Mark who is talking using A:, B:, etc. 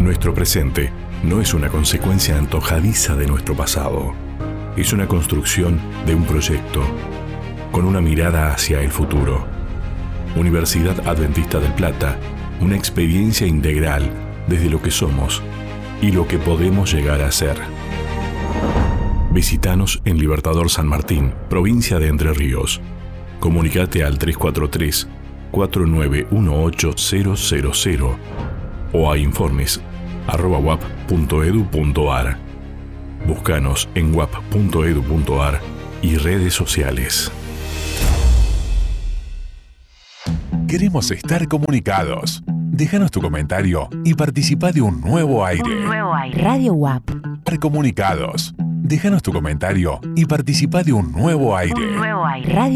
A: Nuestro presente no es una consecuencia antojadiza de nuestro pasado. Es una construcción de un proyecto con una mirada hacia el futuro. Universidad Adventista del Plata, una experiencia integral desde lo que somos y lo que podemos llegar a ser. Visítanos en Libertador San Martín, provincia de Entre Ríos. Comunicate al 343-4918-000 o a informes@uap.edu.ar. Búscanos en uap.edu.ar y redes sociales.
B: Queremos estar comunicados. Déjanos tu comentario y participa de un nuevo aire.
C: Radio UAP.
B: Estar comunicados. Déjanos tu comentario y participa de un nuevo aire.
C: Radio